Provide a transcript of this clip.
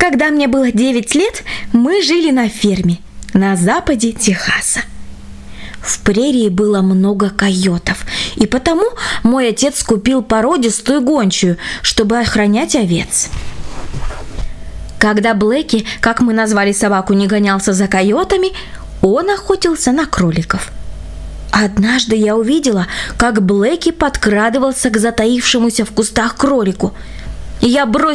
Когда мне было 9 лет, мы жили на ферме на западе Техаса. В прерии было много койотов, и потому мой отец купил породистую гончую, чтобы охранять овец. Когда Блэки, как мы назвали собаку, не гонялся за койотами, он охотился на кроликов. Однажды я увидела, как Блэки подкрадывался к затаившемуся в кустах кролику. Я бросилась